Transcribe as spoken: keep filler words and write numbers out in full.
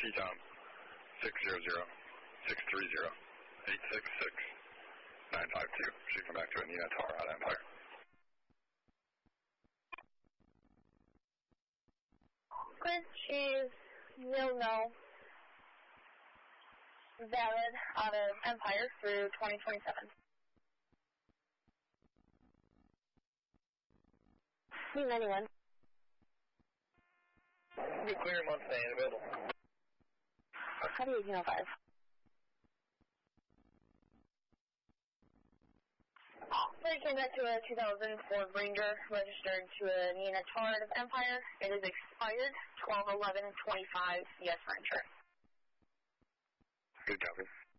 T-Tom, six zero zero, six three zero, eight six six, nine five two. Should come back to Nina Tower on Empire. Chris, she's nil no. Valid out of Empire through twenty twenty-seven. C ninety-one. Be clear, Mustang, available. Copy eighteen oh five. Flight came back to a two thousand Ford Ranger, registered to a Nina Tower of Empire. It is expired twelve eleven twenty-five. Yes, for insurance. Good copy.